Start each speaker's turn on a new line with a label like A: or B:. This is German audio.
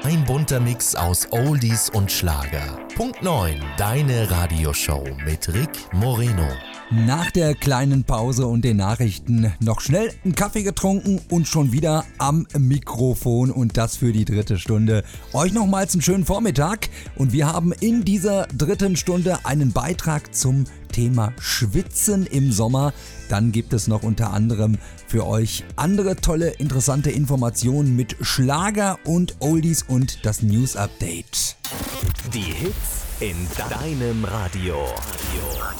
A: Ein bunter Mix aus Oldies und Schlager. Punkt 9, deine Radioshow mit Rick Moreno.
B: Nach der kleinen Pause und den Nachrichten noch schnell einen Kaffee getrunken und schon wieder am Mikrofon und das für die dritte Stunde. Euch nochmals einen schönen Vormittag und wir haben in dieser dritten Stunde einen Beitrag zum Thema Schwitzen im Sommer. Dann gibt es noch unter anderem für euch andere tolle, interessante Informationen mit Schlager und Oldies und das News Update.
A: Die Hits in deinem Radio.